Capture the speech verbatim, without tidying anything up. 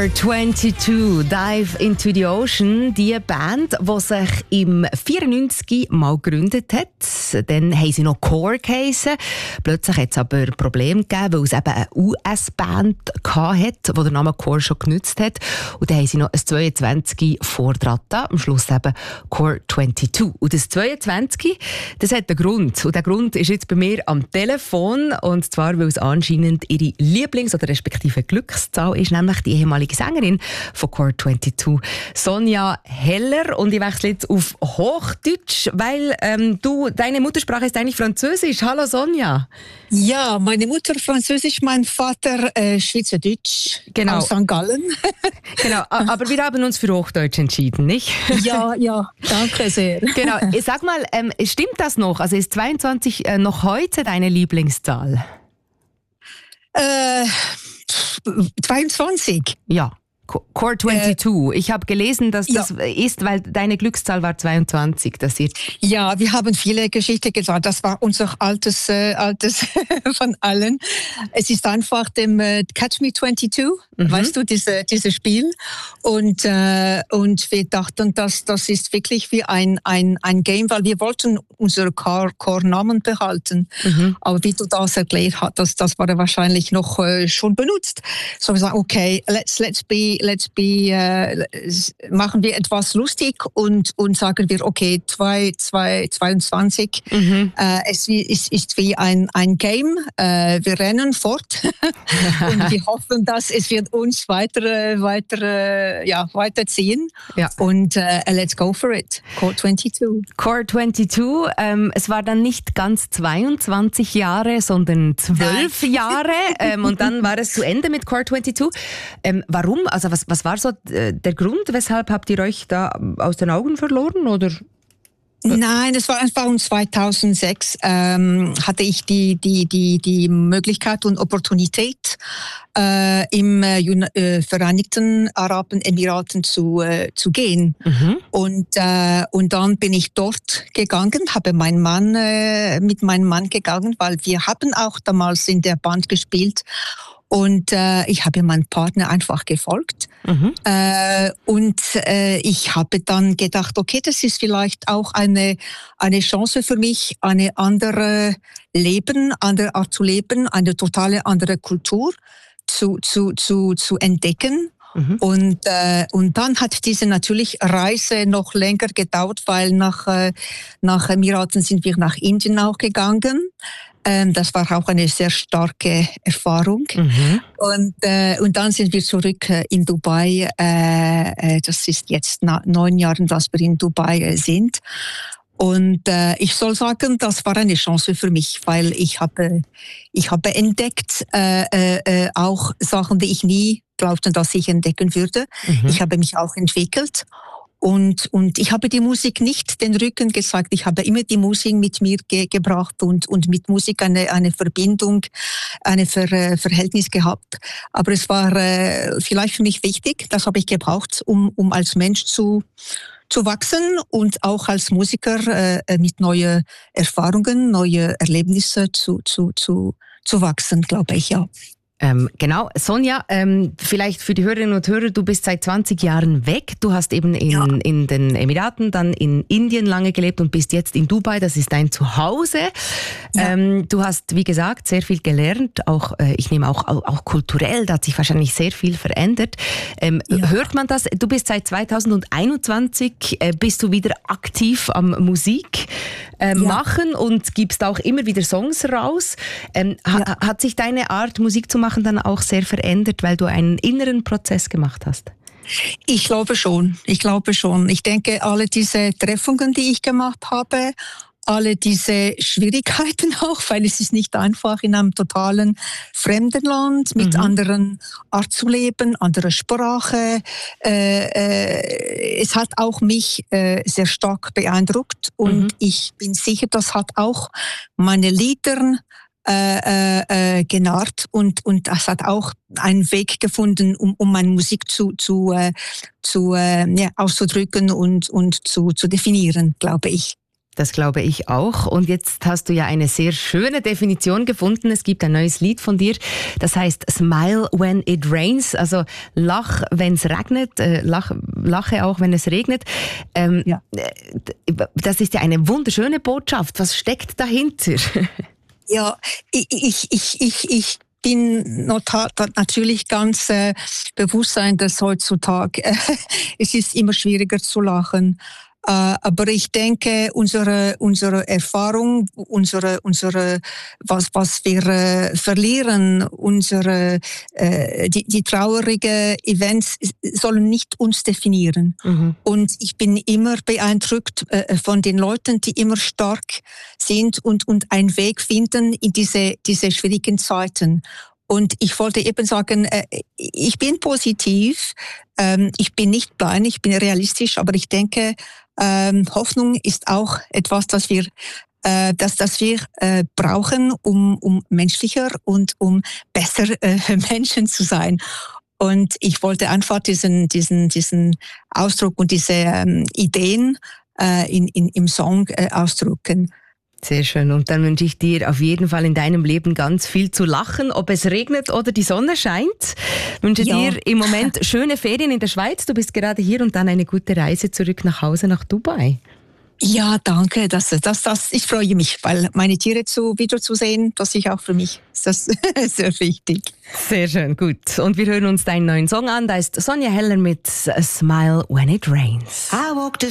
Core zweiundzwanzig, Dive into the Ocean, die Band, die sich im vierundneunzig mal gegründet hat. Dann haben sie noch Core geheissen. Plötzlich hat es aber Probleme gegeben, weil es eben eine U S-Band hatte, die den Namen Core schon genutzt hat. Und dann haben sie noch ein zweiundzwanzig vordran, am Schluss eben Core zweiundzwanzig. Und das zweiundzwanzig, das hat einen Grund. Und der Grund ist jetzt bei mir am Telefon. Und zwar, weil es anscheinend ihre Lieblings- oder respektive Glückszahl ist, nämlich die ehemalige Sängerin von Core zweiundzwanzig, Sonja Heller. Und ich wechsle jetzt auf Hochdeutsch, weil ähm, du, deine Muttersprache ist eigentlich Französisch. Hallo Sonja. Ja, meine Mutter Französisch, mein Vater äh, Schweizerdeutsch, genau. Aus Sankt Gallen. Genau, aber wir haben uns für Hochdeutsch entschieden, nicht? Ja, ja, danke sehr. Genau, sag mal, ähm, stimmt das noch? Also ist zweiundzwanzig äh, noch heute deine Lieblingszahl? Äh, zweiundzwanzig? Ja. Core zweiundzwanzig. Äh, ich habe gelesen, dass das ja. ist, weil deine Glückszahl war zweiundzwanzig. Das ihr ja, wir haben viele Geschichten gesagt. Das war unser altes, äh, altes von allen. Es ist einfach dem äh, Catch Me zweiundzwanzig, mhm. weißt du, diese, dieses Spiel. Und, äh, und wir dachten, dass das ist wirklich wie ein, ein, ein Game, weil wir wollten unsere Core-Namen behalten. Mhm. Aber wie du das erklärt hast, das, das war wahrscheinlich noch äh, schon benutzt. So wir sagen, okay, let's, let's be Let's be, äh, machen wir etwas lustig und, und sagen wir, okay, zwei, zwei, zweiundzwanzig. Mhm. Äh, es ist, ist wie ein, ein Game. Äh, wir rennen fort und wir hoffen, dass es wird uns weiter, weiter, ja, weiterziehen. Ja. Und äh, let's go for it. Core zweiundzwanzig. Core zweiundzwanzig. Ähm, es war dann nicht ganz zweiundzwanzig Jahre, sondern zwölf Jahre. Ähm, und dann war es zu Ende mit Core zweiundzwanzig. Ähm, warum? Also was, was war so der Grund, weshalb habt ihr euch da aus den Augen verloren, oder? Nein, es war einfach um zweitausendsechs ähm, hatte ich die die die die Möglichkeit und Opportunität äh, im äh, Vereinigten Arabischen Emiraten zu äh, zu gehen mhm. und äh, und dann bin ich dort gegangen, habe meinen Mann äh, mit meinem Mann gegangen, weil wir haben auch damals in der Band gespielt. Und äh, ich habe meinem Partner einfach gefolgt. Mhm. Äh, und äh, ich habe dann gedacht, okay, das ist vielleicht auch eine eine Chance für mich, eine andere Leben, andere Art zu leben, eine totale andere Kultur zu zu zu zu entdecken. Mhm. Und äh, und dann hat diese natürlich Reise noch länger gedauert, weil nach äh, nach Emiraten sind wir nach Indien auch gegangen. Ähm, das war auch eine sehr starke Erfahrung. Mhm. Und äh, und dann sind wir zurück äh, in Dubai. Äh, äh, das ist jetzt nach neun Jahren, dass wir in Dubai äh, sind. Und äh, ich soll sagen, das war eine Chance für mich, weil ich habe ich habe entdeckt äh, äh, auch Sachen, die ich nie glaubte, dass ich entdecken würde. Mhm. Ich habe mich auch entwickelt. Und, und ich habe die Musik nicht den Rücken gezeigt. Ich habe immer die Musik mit mir ge- gebracht und, und mit Musik eine, eine Verbindung, eine Ver, äh, Verhältnis gehabt. Aber es war äh, vielleicht für mich wichtig, das habe ich gebraucht, um, um als Mensch zu, zu wachsen und auch als Musiker äh, mit neuen Erfahrungen, neue Erlebnisse zu, zu, zu, zu wachsen, glaube ich, ja. Ähm, genau. Sonja, ähm, vielleicht für die Hörerinnen und Hörer, du bist seit zwanzig Jahren weg. Du hast eben in, ja. in den Emiraten, dann in Indien lange gelebt und bist jetzt in Dubai. Das ist dein Zuhause. Ja. Ähm, du hast, wie gesagt, sehr viel gelernt. Auch, äh, ich nehme auch, auch, auch kulturell, da hat sich wahrscheinlich sehr viel verändert. Ähm, ja. Hört man das? Du bist seit zweitausendeinundzwanzig, äh, bist du wieder aktiv am Musik äh, ja. machen und gibst auch immer wieder Songs raus. Ähm, ja. ha, hat sich deine Art, Musik zu machen, dann auch sehr verändert, weil du einen inneren Prozess gemacht hast? Ich glaube schon. Ich glaube schon. Ich denke, alle diese Treffungen, die ich gemacht habe, alle diese Schwierigkeiten auch, weil es ist nicht einfach in einem totalen fremden Land mit mhm. anderen Art zu leben, anderer Sprache. Äh, äh, es hat auch mich äh, sehr stark beeindruckt und mhm. ich bin sicher, das hat auch meine Lieder Äh, äh, genarrt und und das hat auch einen Weg gefunden, um um meine Musik zu zu äh, zu äh, ja, auszudrücken und und zu zu definieren, glaube ich. Das glaube ich auch. Und jetzt hast du ja eine sehr schöne Definition gefunden. Es gibt ein neues Lied von dir, das heißt Smile when it rains. Also lach, wenn es regnet, äh, lach, lache auch, wenn es regnet. Ähm, ja. Das ist ja eine wunderschöne Botschaft. Was steckt dahinter? Ja, ich, ich, ich, ich, ich bin natürlich ganz äh, bewusst sein, dass heutzutage äh, es ist immer schwieriger zu lachen. Uh, aber ich denke, unsere, unsere Erfahrung, unsere, unsere, was, was wir äh, verlieren, unsere, äh, die, die traurigen Events sollen nicht uns definieren. Mhm. Und ich bin immer beeindruckt äh, von den Leuten, die immer stark sind und, und einen Weg finden in diese, diese schwierigen Zeiten. Und ich wollte eben sagen, äh, ich bin positiv, ähm, ich bin nicht blind, ich bin realistisch, aber ich denke, ähm, Hoffnung ist auch etwas, das wir, äh, das, das wir äh, brauchen, um, um menschlicher und um besser äh, Menschen zu sein. Und ich wollte einfach diesen, diesen, diesen Ausdruck und diese ähm, Ideen äh, in, in, im Song äh, ausdrücken. Sehr schön. Und dann wünsche ich dir auf jeden Fall in deinem Leben ganz viel zu lachen, ob es regnet oder die Sonne scheint. Ich wünsche ja. dir im Moment schöne Ferien in der Schweiz. Du bist gerade hier und dann eine gute Reise zurück nach Hause nach Dubai. Ja, danke. Das, das, das, ich freue mich, weil meine Tiere zu, wiederzusehen, das ist auch für mich das ist sehr wichtig. Sehr schön, gut. Und wir hören uns deinen neuen Song an. Da ist Sonja Heller mit A Smile When It Rains. I walked